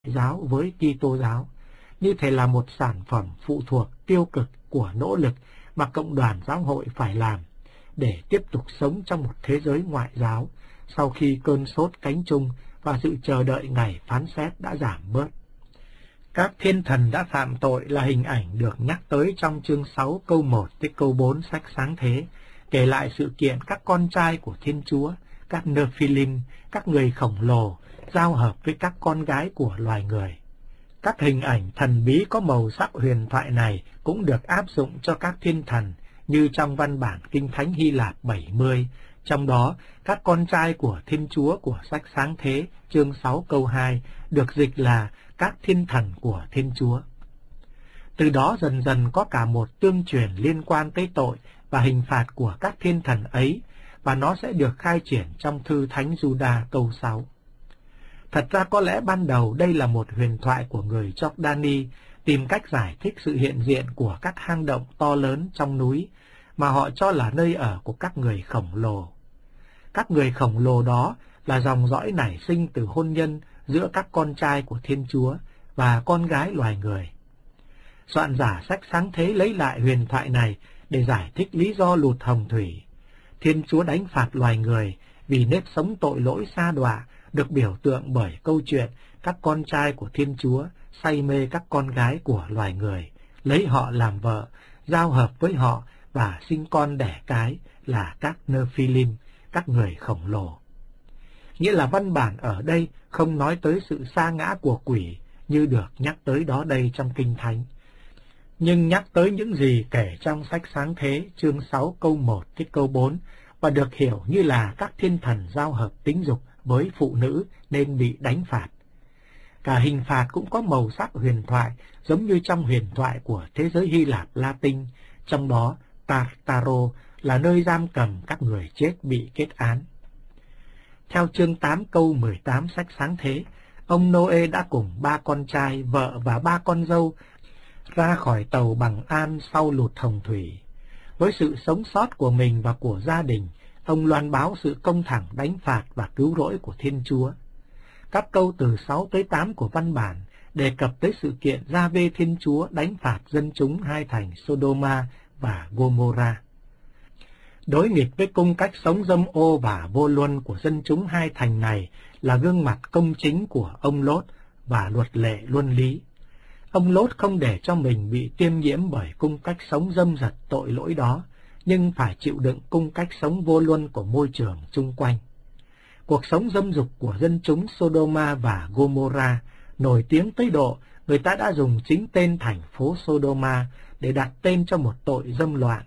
giáo với Kitô giáo, như thể là một sản phẩm phụ thuộc tiêu cực của nỗ lực mà cộng đoàn giáo hội phải làm để tiếp tục sống trong một thế giới ngoại giáo sau khi cơn sốt cánh chung và sự chờ đợi ngày phán xét đã giảm bớt. Các thiên thần đã phạm tội là hình ảnh được nhắc tới trong chương 6 câu 1 tới câu 4 sách Sáng Thế, kể lại sự kiện các con trai của Thiên Chúa, các Nephilim, các người khổng lồ, giao hợp với các con gái của loài người. Các hình ảnh thần bí có màu sắc huyền thoại này cũng được áp dụng cho các thiên thần như trong văn bản Kinh Thánh Hy Lạp 70, trong đó các con trai của Thiên Chúa của sách Sáng Thế chương 6 câu 2 được dịch là các thiên thần của Thiên Chúa. Từ đó dần dần có cả một tương truyền liên quan tới tội và hình phạt của các thiên thần ấy, và nó sẽ được khai triển trong thư Thánh Giuđa câu 6. Thật ra có lẽ ban đầu đây là một huyền thoại của người Jordani tìm cách giải thích sự hiện diện của các hang động to lớn trong núi mà họ cho là nơi ở của các người khổng lồ. Các người khổng lồ đó là dòng dõi nảy sinh từ hôn nhân giữa các con trai của Thiên Chúa và con gái loài người. Soạn giả sách Sáng Thế lấy lại huyền thoại này để giải thích lý do lụt hồng thủy. Thiên Chúa đánh phạt loài người vì nếp sống tội lỗi sa đọa được biểu tượng bởi câu chuyện các con trai của Thiên Chúa say mê các con gái của loài người, lấy họ làm vợ, giao hợp với họ và sinh con đẻ cái là các Nephilim, các người khổng lồ. Nghĩa là văn bản ở đây không nói tới sự sa ngã của quỷ như được nhắc tới đó đây trong Kinh Thánh, nhưng nhắc tới những gì kể trong sách Sáng Thế chương 6 câu 1 tới câu 4 và được hiểu như là các thiên thần giao hợp tính dục với phụ nữ nên bị đánh phạt. Cả hình phạt cũng có màu sắc huyền thoại giống như trong huyền thoại của thế giới Hy Lạp Latin, trong đó Tartaro là nơi giam cầm các người chết bị kết án. Theo chương 8 câu 18 sách Sáng Thế, ông Noe đã cùng 3 con trai, vợ và 3 con dâu ra khỏi tàu bằng an sau lụt hồng thủy. Với sự sống sót của mình và của gia đình, ông loan báo sự công thẳng đánh phạt và cứu rỗi của Thiên Chúa. Các câu từ 6 tới 8 của văn bản đề cập tới sự kiện Gia-vê Thiên Chúa đánh phạt dân chúng hai thành Sodoma và Gomorrah. Đối nghịch với cung cách sống dâm ô và vô luân của dân chúng hai thành này là gương mặt công chính của ông Lốt và luật lệ luân lý. Ông Lốt không để cho mình bị tiêm nhiễm bởi cung cách sống dâm dật tội lỗi đó, nhưng phải chịu đựng cung cách sống vô luân của môi trường chung quanh. Cuộc sống dâm dục của dân chúng Sodoma và Gomorrah nổi tiếng tới độ người ta đã dùng chính tên thành phố Sodoma để đặt tên cho một tội dâm loạn.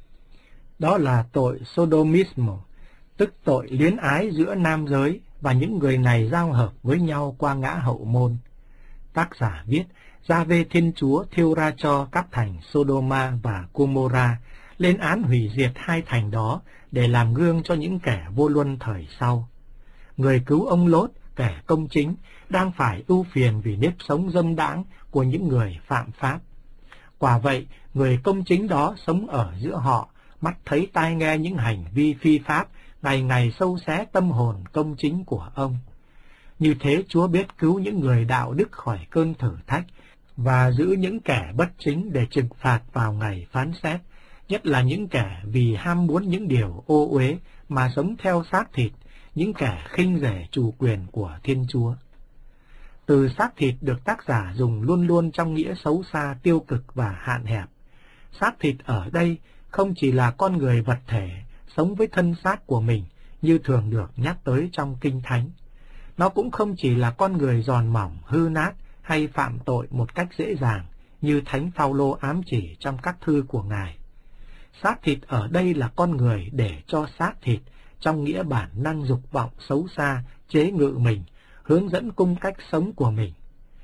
Đó là tội Sodomismo, tức tội luyến ái giữa nam giới, và những người này giao hợp với nhau qua ngã hậu môn. Tác giả viết, Gia-vê Thiên Chúa thiêu ra cho các thành Sodoma và Gomorrah, lên án hủy diệt hai thành đó để làm gương cho những kẻ vô luân thời sau. Người cứu ông Lốt, kẻ công chính, đang phải ưu phiền vì nếp sống dâm đãng của những người phạm pháp. Quả vậy, người công chính đó sống ở giữa họ, mắt thấy tai nghe những hành vi phi pháp, ngày ngày sâu xé tâm hồn công chính của ông. Như thế Chúa biết cứu những người đạo đức khỏi cơn thử thách và giữ những kẻ bất chính để trừng phạt vào ngày phán xét, nhất là những kẻ vì ham muốn những điều ô uế mà sống theo xác thịt, những kẻ khinh rẻ chủ quyền của Thiên Chúa. Từ xác thịt được tác giả dùng luôn luôn trong nghĩa xấu xa, tiêu cực và hạn hẹp. Xác thịt ở đây không chỉ là con người vật thể sống với thân xác của mình như thường được nhắc tới trong Kinh Thánh. Nó cũng không chỉ là con người giòn mỏng, hư nát hay phạm tội một cách dễ dàng như Thánh Phaolô ám chỉ trong các thư của Ngài. Xác thịt ở đây là con người để cho xác thịt trong nghĩa bản năng dục vọng xấu xa chế ngự mình, hướng dẫn cung cách sống của mình.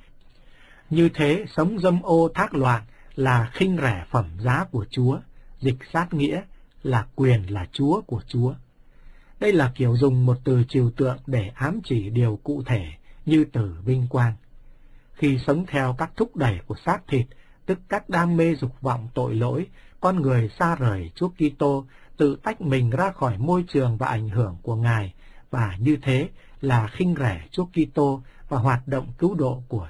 Như thế, sống dâm ô thác loạn là khinh rẻ phẩm giá của Chúa, dịch sát nghĩa là quyền là Chúa của Chúa. Đây là kiểu dùng một từ trừu tượng để ám chỉ điều cụ thể như từ vinh quang. Khi sống theo các thúc đẩy của xác thịt, tức các đam mê dục vọng tội lỗi, con người xa rời Chúa Kitô, tự tách mình ra khỏi môi trường và ảnh hưởng của Ngài, và như thế là khinh rẻ Chúa Kitô và hoạt động cứu độ của